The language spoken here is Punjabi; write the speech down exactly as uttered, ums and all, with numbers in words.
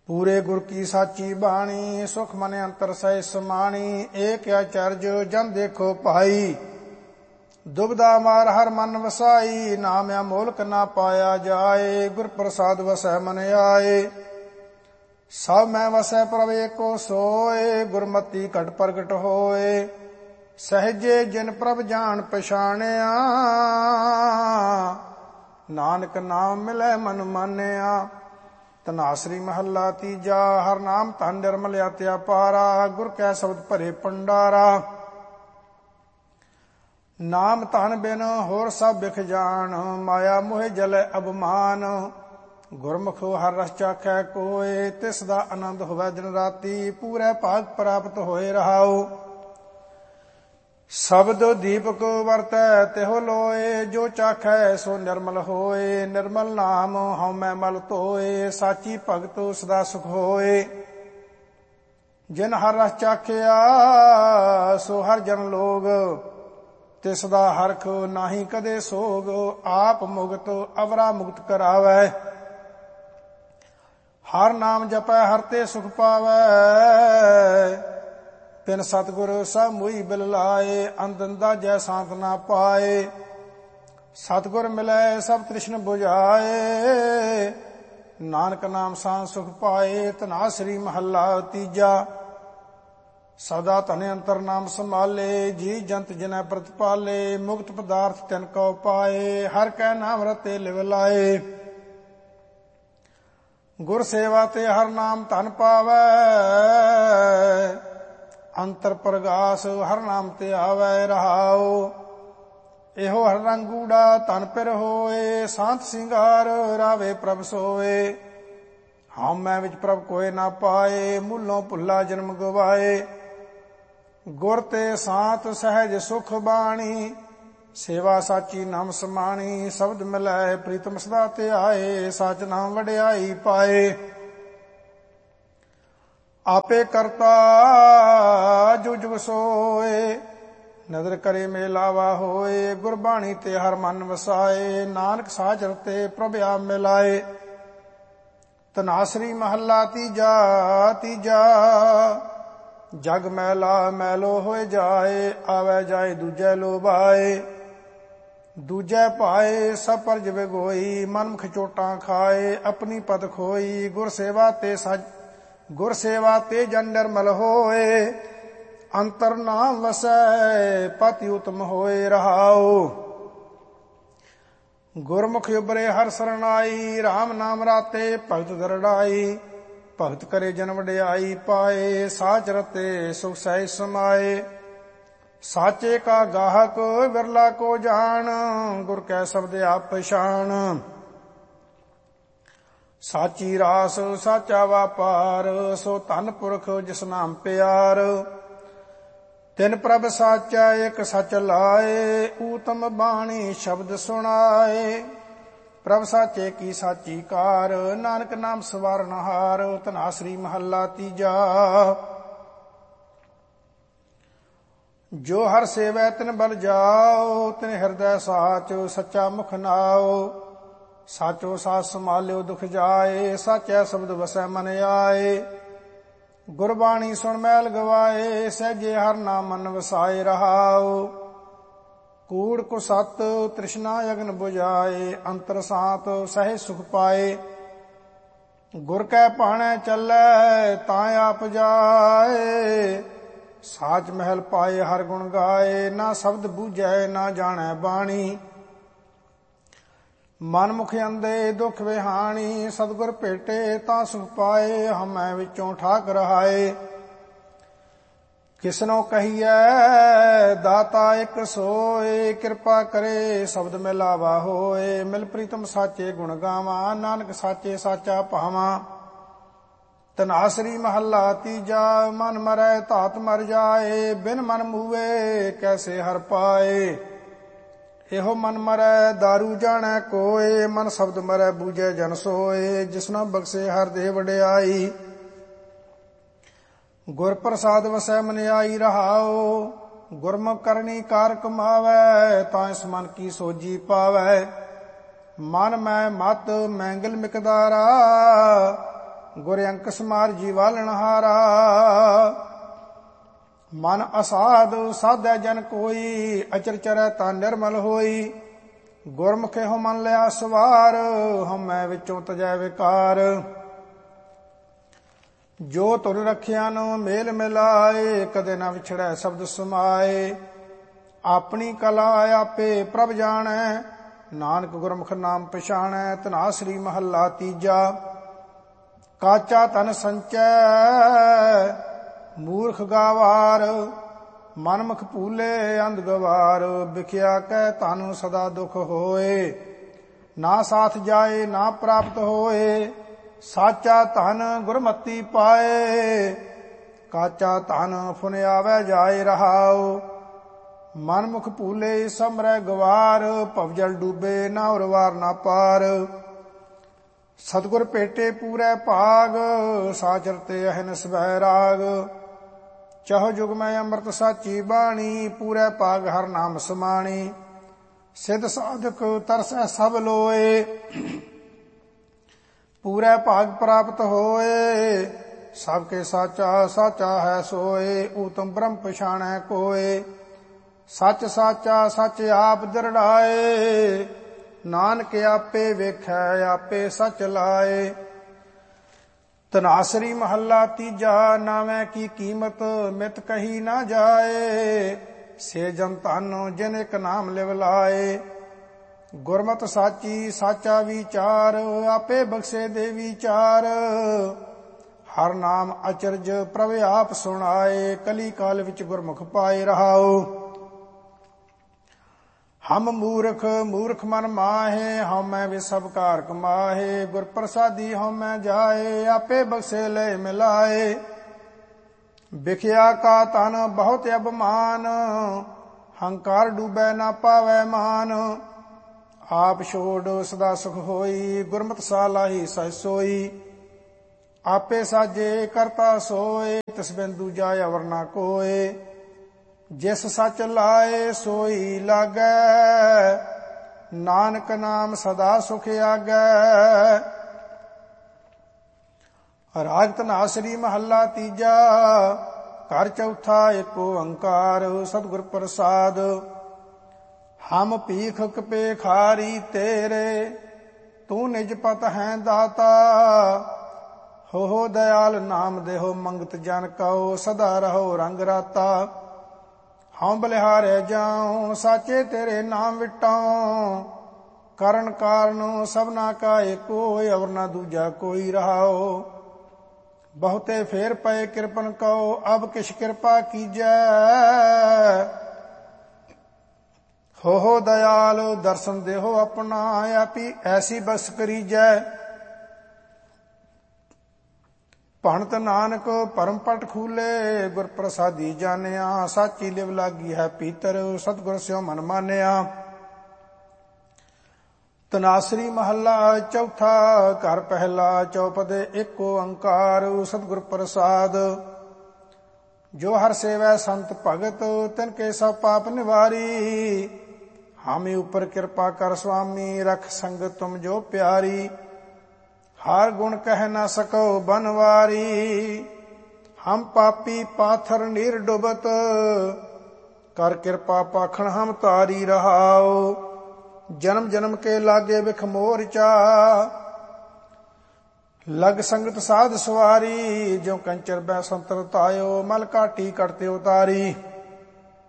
ਪੂਰੇ ਗੁਰ ਕੀ ਸਾਚੀ ਬਾਣੀ, ਸੁਖ ਮਨ ਅੰਤਰ ਸਹਿ ਸਮਾਣੀ। ਏਕ ਅਚਰਜ ਜਨ ਦੇਖੋ ਭਾਈ, ਦੁਬਦਾ ਮਾਰ ਹਰ ਮਨ ਵਸਾਈ। ਨਾਮ ਅਮੋਲਕ ਨਾ ਪਾਇਆ ਜਾਏ, ਗੁਰ ਪ੍ਰਸਾਦ ਵਸੈ ਮਨ ਆਏ। ਸਭ ਮੈਂ ਵਸੈ ਪ੍ਰਭ ਏਕੋ ਸੋਏ, ਗੁਰਮਤੀ ਘਟ ਪ੍ਰਗਟ ਹੋਏ। ਸਹਿਜੇ ਜਿਨ ਪ੍ਰਭ ਜਾਣ ਪਛਾਣਿਆ, ਨਾਨਕ ਨਾਮ ਮਿਲੈ ਮਨ ਮਾਨਿਆ। ਧਨਾਸਰੀ ਮਹੱਲਾ ਤੀਜਾ। ਹਰ ਨਾਮ ਧਨ ਨਿਰਮਲ ਅਤਿ ਅਪਾਰਾ, ਗੁਰ ਕੈ ਸ਼ਬਦ ਭਰੇ ਭੰਡਾਰਾ। ਨਾਮ ਧਨ ਬਿਨ ਹੋਰ ਸਭ ਬਿਖ ਜਾਣ, ਮਾਇਆ ਮੋਹਿ ਜਲੈ ਅਭਮਾਨ। ਗੁਰਮੁਖ ਹਰ ਰਸ ਚਾਖੈ ਕੋਇ, ਤਿਸ ਦਾ ਆਨੰਦ ਹੋਵੈ ਦਿਨ ਰਾਤੀ। ਪੂਰੇ ਭਾਗ ਪ੍ਰਾਪਤ ਹੋਏ ਰਹਾਉ, ਸ਼ਬਦ ਦੀਪਕ ਵਰਤੈ ਤਿਹੁ ਲੋਏ। ਜੋ ਚਾਖੈ ਸੋ ਨਿਰਮਲ ਹੋਏ, ਨਿਰਮਲ ਨਾਮ ਹਉਮੈ ਮਲ ਧੋਏ। ਸਾਚੀ ਭਗਤ ਸਦਾ ਸੁਖ ਹੋਏ, ਜਿਨ ਹਰ ਰਸ ਚਾਖਿਆ ਸੋ ਹਰ ਜਨ ਲੋਗ। ਤਿਸ ਦਾ ਹਰਖ ਨਾਹੀ ਕਦੇ ਸੋਗ, ਆਪ ਮੁਕਤ ਅਵਰਾ ਮੁਕਤ ਕਰਾਵੈ। ਹਰ ਨਾਮ ਜਪੈ ਹਰ ਤੇ ਸੁਖ ਪਾਵੈ, ਤਿਨ ਸਤਿਗੁਰ ਸਭ ਮੋਈ ਬਿਲ ਲਾਏ। ਅੰਦੰਦਾ ਜੈ ਸ਼ਾਂਤ ਨਾ ਪਾਏ, ਸਤਿਗੁਰ ਮਿਲੈ ਸਭ ਤ੍ਰਿਸ਼ਨ ਬੁਝਾਏ। ਨਾਨਕ ਨਾਮ ਸਾਂ ਸੁਖ ਪਾਏ। ਧਨਾਸਰੀ ਮਹੱਲਾ ਤੀਜਾ। ਸਦਾ ਧਨ ਅੰਤਰ ਨਾਮ ਸੰਭਾਲੇ, ਜੀ ਜੰਤ ਜਿਨੈ ਪ੍ਰਤਪਾਲੇ। ਮੁਕਤ ਪਦਾਰਥ ਤਿਨ ਕਉ ਪਾਏ, ਹਰ ਕੈ ਨਾਮ ਰਤੇ ਲਿਵ ਲਾਏ। ਗੁਰ ਸੇਵਾ ਤੇ ਹਰ ਨਾਮ ਧਨ ਪਾਵੈ, ਅੰਤਰ ਪ੍ਰਗਾਸ ਹਰ ਨਾਮ ਤੇ ਆਵੈ ਰਹਾਉ। ਇਹੋ ਹਰ ਰੰਗੂੜਾ ਧਨ ਪਿਰ ਹੋਏ, ਸਾਂਤ ਸਿੰਗਾਰ ਰਾਵੇ ਪ੍ਰਭ ਸੋਏ। ਹਉ ਮੈਂ ਵਿੱਚ ਪ੍ਰਭ ਕੋਇ ਨਾ ਪਾਏ, ਮੂਲੋਂ ਭੁੱਲਾ ਜਨਮ ਗਵਾਏ। ਗੁਰ ਤੇ ਸਾਤ ਸਹਿਜ ਸੁਖ ਬਾਣੀ, ਸੇਵਾ ਸਾਚੀ ਨਾਮ ਸਮਾਣੀ। ਸ਼ਬਦ ਮਿਲੈ ਪ੍ਰੀਤਮ ਸਦਾ ਤੇ ਆਏ, ਸਚ ਨਾਮ ਵਡਿਆਈ ਪਾਏ। ਆਪੇ ਕਰਤਾ ਜੋ ਜੁਗ ਸੋਏ, ਨਦਰ ਕਰੇ ਮੇਲਾਵਾ ਹੋਏ। ਗੁਰਬਾਣੀ ਤੇ ਹਰ ਮਨ ਵਸਾਏ, ਨਾਨਕ ਸਾਜ ਰਤੇ ਪ੍ਰਭ ਆਪ ਮਿਲਾਏ। ਧਨਾਸਰੀ ਮਹੱਲਾ ਤੀਜਾ। ਤੀਜਾ ਜਗ ਮੈਲਾ ਮੈਲੋ ਹੋਏ ਜਾਏ, ਆਵੈ ਜਾਏ ਦੂਜੈ ਲੋਭਾਏ। ਦੂਜੈ ਭਾਏ ਸਭ ਪਰਜ ਵਿਗੋਈ, ਮਨਮੁਖ ਚੋਟਾਂ ਖਾਏ ਆਪਣੀ ਪਦ ਖੋਈ। ਗੁਰ ਸੇਵਾ ਤੇ ਸਜ ਗੁਰ ਸੇਵਾ ਤੇ ਜਨ ਨਿਰਮਲ ਹੋਏ, ਅੰਤਰ ਨਾਮ ਵਸੈ ਪਤਿ ਉਤਮ ਹੋਏ ਰਹਾਉ। ਗੁਰਮੁਖ ਉਬਰੇ ਹਰ ਸਰਣਾਈ, ਰਾਮ ਨਾਮ ਰਾਤੇ ਭਗਤ ਦਰੜਾਈ। ਭਗਤ ਕਰੇ ਜਨ ਵਡਿਆਈ ਪਾਏ, ਸਾਚ ਰਤੇ ਸੁਖ ਸਹਿ ਸਮਾਏ। ਸਾਚੇ ਕਾ ਗਾਹਕ ਵਿਰਲਾ ਕੋ ਜਾਣ, ਗੁਰ ਕੈ ਸ਼ਬਦ ਆਪ ਪਛਾਣ। ਸਾਚੀ ਰਾਸ ਸਾਚਾ ਵਾਪਾਰ, ਸੋ ਧਨ ਪੁਰਖ ਜਿਸ ਨਾਮ ਪਿਆਰ। ਤਿਨ ਪ੍ਰਭ ਸਾਚਾ ਇਕ ਸਚ ਲਾਏ, ਊਤਮ ਬਾਣੀ ਸ਼ਬਦ ਸੁਣਾਏ। ਪ੍ਰਭ ਸਾਚੇ ਕੀ ਸਾਚੀ ਕਾਰ, ਨਾਨਕ ਨਾਮ ਸਵਾਰਨਹਾਰ। ਧਨਾਸਰੀ ਮਹੱਲਾ ਤੀਜਾ। ਜੋ ਹਰ ਸੇਵੈ ਤਿਨ ਬਲ ਜਾਓ, ਤਿਨ ਹਿਰਦੈ ਸਾਚ ਸੱਚਾ ਮੁਖ ਨਾਓ। ਸਾਚੋ ਸਾਚ ਸੰਭਾਲਿਓ ਦੁਖ ਜਾਏ, ਸਾਚੈ ਸ਼ਬਦ ਵਸੈ ਮਨ ਆਏ। ਗੁਰਬਾਣੀ ਸੁਣ ਮੈਲ ਗਵਾਏ, ਸਹਿਜੇ ਹਰ ਨਾਮ ਮਨ ਵਸਾਏ ਰਹਾਉ। ਕੂੜ ਕੋ ਸਤ ਤ੍ਰਿਸ਼ਨਾ ਅਗਨ ਬੁਝਾਏ, ਅੰਤਰ ਸਾਤ ਸਹਿ ਸੁਖ ਪਾਏ। ਗੁਰ ਕੈ ਭਾਣੈ ਚੱਲੈ ਤਾਂ ਆਪ ਜਾਏ, ਸਾਚ ਮਹਿਲ ਪਾਏ ਹਰ ਗੁਣ ਗਾਏ। ਨਾ ਸ਼ਬਦ ਬੂਝੈ ਨਾ ਜਾਣੈ ਬਾਣੀ, ਮਨ ਮੁਖ ਅੰਦੇ ਦੁਖ ਵਿਹਾਣੀ। ਸਤਿਗੁਰ ਭੇਟੇ ਤਾਂ ਸੁਖ ਪਾਏ, ਹਮੈ ਵਿੱਚੋਂ ਠਾਕ ਰਹਾਏ। ਕਿਸਨੋ ਕਹੀਐ ਦਾਤਾ ਇੱਕ ਸੋਏ, ਕਿਰਪਾ ਕਰੇ ਸ਼ਬਦ ਮਿਲਾਵਾ ਹੋਏ। ਮਿਲ ਪ੍ਰੀਤਮ ਸਾਚੇ ਗੁਣ ਗਾਵਾਂ, ਨਾਨਕ ਸਾਚੇ ਸਾਚਾ ਭਾਵਾਂ। ਧਨਾਸਰੀ ਮਹੱਲਾ ਤੀਜਾ। ਮਨ ਮਰੈ ਧਾਤ ਮਰ ਜਾਏ, ਬਿਨ ਮਨ ਮੂਵੇ ਕੈਸੇ ਹਰ ਪਾਏ। ਇਹੋ ਮਨ ਮਰੈ ਦਾਰੂ ਜਾਣੈ ਕੋਏ, ਮਨ ਸ਼ਬਦ ਮਰੈ ਬੂਝੈ ਜਨ ਸੋਏ। ਜਿਸਨਾ ਬਖਸ਼ੇ ਹਰ ਦੇ ਵਡਿਆਈ, ਗੁਰ ਪ੍ਰਸਾਦ ਵਸੈ ਮਨ ਆਈ ਰਹਾਉ। ਗੁਰਮੁਖ ਕਰਨੀ ਕਾਰ ਕਮਾਵੈ, ਤਾਂ ਇਸ ਮਨ ਕੀ ਸੋਜੀ ਪਾਵੈ। ਮਨ ਮੈਂ ਮਤ ਮੈਂਗਲ ਮਿਕਦਾਰਾ, ਗੁਰ ਅੰਕ ਸਮਾਰ ਜੀਵਾਲਣਹਾਰਾ। ਮਨ ਅਸਾਧ ਸਾਧੈ ਜਨ ਕੋਈ, ਅਚਰ ਚਰੈ ਤਾਂ ਨਿਰਮਲ ਹੋਈ। ਗੁਰਮੁਖੇ ਹੋ ਮਨ ਲਿਆ ਸਵਾਰ, ਹਉਮੈ ਵਿੱਚੋਂ ਤਜੈ ਵਿਕਾਰ। ਜੋ ਤੁਰ ਰਖਿਆ ਨੂੰ ਮੇਲ ਮਿਲਾਏ, ਕਦੇ ਨਾ ਵਿਛੜੈ ਸ਼ਬਦ ਸਮਾਏ। ਆਪਣੀ ਕਲਾ ਆਪੇ ਪ੍ਰਭ ਜਾਣੈ, ਨਾਨਕ ਗੁਰਮੁਖ ਨਾਮ ਪਛਾਣੈ। ਧਨਾਸਰੀ ਮਹੱਲਾ ਤੀਜਾ। ਕਾਚਾ ਤਨ ਸੰਚੈ ਮੂਰਖ ਗਾਵਾਰ, ਮਨਮੁਖ ਭੂਲੇ ਅੰਧ ਗਵਾਰ। ਵਿਖਿਆ ਕਹਿ ਧਨ ਸਦਾ ਦੁਖ ਹੋਏ, ਨਾ ਸਾਥ ਜਾਏ ਨਾ ਪ੍ਰਾਪਤ ਹੋਏ। ਸਾਚਾ ਧਨ ਗੁਰਮਤੀ ਪਾਏ, ਕਾਚਾ ਧਨ ਫੁਨ ਆਵੈ ਜਾਏ ਰਹਾਉ। ਮਨਮੁਖ ਭੂਲੇ ਸਮਰੈ ਗਵਾਰ, ਭਵਜਲ ਡੂਬੇ ਨਾ ਉਰਵਾਰ ਨਾ ਪਾਰ। ਸਤਿਗੁਰ ਭੇਟੇ ਪੂਰੈ ਭਾਗ, ਸਾਚਰ ਤੇ ਅਹਨਿਸ ਬਹਿ ਰਾਗ। ਚਹੁ ਜੁਗ ਮੈਂ ਅੰਮ੍ਰਿਤ ਸਾਚੀ ਬਾਣੀ, ਪੂਰੈ ਭਾਗ ਹਰ ਨਾਮ ਸਮਾਣੀ। ਸਿੱਧ ਸਾਧਕ ਤਰਸੈ ਸਭ ਲੋਏ, ਪੂਰੈ ਭਾਗ ਪ੍ਰਾਪਤ ਹੋਏ। ਸਭ ਕੇ ਸਾਚਾ ਸਾਚਾ ਹੈ ਸੋਏ, ਊਤਮ ਬ੍ਰਹਮ ਪਛਾਣੈ ਕੋਏ। ਸੱਚ ਸਾਚਾ ਸੱਚ ਆਪ ਦਰੜਾਏ, ਨਾਨਕ ਆਪੇ ਵੇਖੈ ਆਪੇ ਸੱਚ ਲਾਏ। ਧਨਾਸਰੀ ਮਹੱਲਾ ਤੀਜਾ। ਨਾਵੇਂ ਕੀ ਕੀਮਤ ਮਿਤ ਕਹੀ ਨਾ ਜਾਏ, ਸੇ ਜਨ ਧਨ ਜਿਨ ਇੱਕ ਨਾਮ ਲਿਵ ਲਾਏ। ਗੁਰਮਤਿ ਸਾਚੀ ਸਾਚਾ ਵਿਚਾਰ, ਆਪੇ ਬਖਸ਼ੇ ਦੇ ਵਿਚਾਰ। ਹਰ ਨਾਮ ਅਚਰਜ ਪ੍ਰਭ ਆਪ ਸੁਣਾਏ, ਕਲੀ ਕਾਲ ਵਿੱਚ ਗੁਰਮੁਖ ਪਾਏ ਰਹਾਉ। ਹਮ ਮੂਰਖ ਮੂਰਖ ਮਨ ਮਾਹੇ, ਹਉਮੈ ਵੇ ਸਭ ਕਾਰ ਕਮਾਹੇ। ਗੁਰ ਪ੍ਰਸਾਦੀ ਹਉਮੈ ਜਾਏ, ਆਪੇ ਬਖਸ਼ੇ ਲੈ ਮਿਲਾਏ। ਵਿਖਿਆ ਕਾ ਤਨ ਬਹੁਤ ਅਭਮਾਨ, ਹੰਕਾਰ ਡੂਬੈ ਨਾ ਪਾਵੈ ਮਾਨ। ਆਪ ਛੋੜ ਸਦਾ ਸੁਖ ਹੋਈ, ਗੁਰਮਤਿ ਸਾਲਾਹੀ ਸਹਿ ਸੋਈ। ਆਪੇ ਸਾਜੇ ਕਰਤਾ ਸੋਏ, ਤਿਸ ਬਿਨ ਦੂਜਾ ਅਵਰ ਨਾ ਕੋਏ। ਜਿਸ ਸੱਚ ਲਾਏ ਸੋਈ ਲਾਗੈ, ਨਾਨਕ ਨਾਮ ਸਦਾ ਸੁਖ ਆਗੈ। ਰਾਗ ਧਨਾਸਰੀ ਮਹੱਲਾ ਤੀਜਾ। ਘਰ ਚੌਥਾ ਏਕ ਓੰਕਾਰ, ਸਤਿਗੁਰ ਪ੍ਰਸਾਦ। ਹਮ ਭੀਖ ਭੇਖਾਰੀ ਤੇਰੇ, ਤੂੰ ਨਿਜ ਪਤ ਹੈ ਦਾਤਾ। ਹੋ ਹੋ ਦਇਆਲ ਨਾਮ ਦੇਹੋ ਮੰਗਤ ਜਨ ਕਉ, ਸਦਾ ਰਹੋ ਰੰਗ ਰਾਤਾ। ਹਉ ਬਲਿਹਾਰੇ ਜਾਉ ਸਾਚੇ ਤੇਰੇ ਨਾਮ ਵਿਟਾਉ। ਕਰਨ ਕਾਰਨ ਸਭਨਾ ਕਾ ਏਕੋ, ਅਵਰ ਨਾ ਦੂਜਾ ਕੋਈ ਰਹਾਉ। ਬਹੁਤੇ ਫੇਰ ਪਏ ਕਿਰਪਨ ਕਉ, ਅਬ ਕਿਛ ਕਿਰਪਾ ਕੀਜੈ। ਹੋ ਹੋ ਦਇਆਲ ਦਰਸ਼ਨ ਦੇਹੋ ਆਪਣਾ, ਆਪੀ ਐਸੀ ਬਸ ਕਰੀਜੈ। ਭਣਤ ਨਾਨਕ ਪਰਮ ਪਟ ਖੂਲੇ, ਗੁਰ ਪ੍ਰਸਾਦੀ ਜਾਣਿਆ। ਸਾਚੀ ਲਿਵ ਲਾਗੀ ਹੈ ਪੀਤਰ, ਸਤਿਗੁਰ ਸਿਉ ਮਨ ਮਾਨਿਆ। ਧਨਾਸਰੀ ਮਹੱਲਾ ਚੌਥਾ। ਘਰ ਪਹਿਲਾ ਚੌਪਦੇ ਏਕ ਓੰਕਾਰ, ਸਤਿਗੁਰ ਪ੍ਰਸਾਦ। ਜੋ ਹਰ ਸੇਵੈ ਸੰਤ ਭਗਤ, ਤਿਨ ਕੇ ਸਭ ਪਾਪ ਨਿਵਾਰੀ। ਹਾਮੀ ਉਪਰ ਕਿਰਪਾ ਕਰ ਸੁਆਮੀ, ਰਖ ਸੰਗਤ ਤੁਮ ਜੋ ਪਿਆਰੀ। ਹਰ ਗੁਣ ਕਹਿ ਨਾ ਸਕੋ ਬਨਵਾਰੀ, ਹਮ ਪਾਪੀ ਪਾਥਰ ਨੀਰ ਡੁਬਤ। ਕਰ ਕਿਰਪਾ ਪਾਖਣ ਹਮ ਤਾਰੀ ਰਹਾਉ। ਜਨਮ ਜਨਮ ਕੇ ਲਾਗੇ ਵਿਖ ਮੋਰ ਚਾ, ਲਗ ਸੰਗਤ ਸਾਧ ਸਵਾਰੀ। ਜੋ ਕੰਚਰ ਬੈ ਸੰਤਰ ਤਾਇਓ, ਮਲ ਕਾਟੀ ਕਟਤੇ ਉਤਾਰੀ।